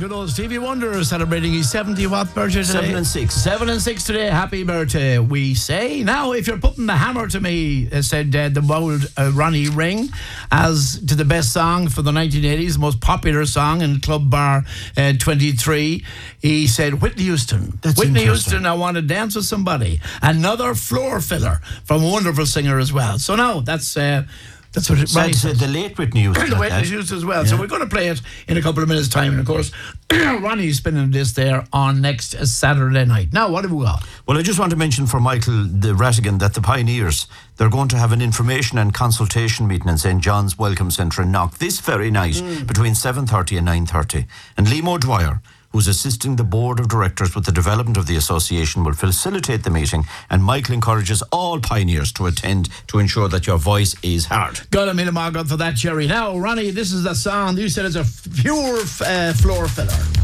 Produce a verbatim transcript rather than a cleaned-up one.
good old Stevie Wonder celebrating his seventy what birthday today? Seven and six. Seven and six today. Happy birthday, we say. Now, if you're putting the hammer to me, uh, said uh, the old uh, Ronnie Ring, as to the best song for the nineteen eighties, most popular song in Club Bar uh, twenty-three, he said Whitney Houston. That's Whitney interesting. Houston, I Want to Dance with Somebody. Another floor filler from a wonderful singer as well. So now, that's... Uh, That's what it Sad Ronnie to say, said. the late Whitney Houston. The like Whitney that. Houston as well. Yeah. So we're going to play it in a couple of minutes' time. And of course, Ronnie's spinning this there on next Saturday night. Now, what have we got? Well, I just want to mention for Michael the Rattigan that the Pioneers, they're going to have an information and consultation meeting in Saint John's Welcome Centre in Knock this very night mm. between seven thirty and nine thirty. And Liam O'Dwyer, who's assisting the board of directors with the development of the association, will facilitate the meeting, and Michael encourages all pioneers to attend to ensure that your voice is heard. Got a minute, Margaret, for that, Jerry. Now, Ronnie, this is the song you said is a pure uh, floor filler.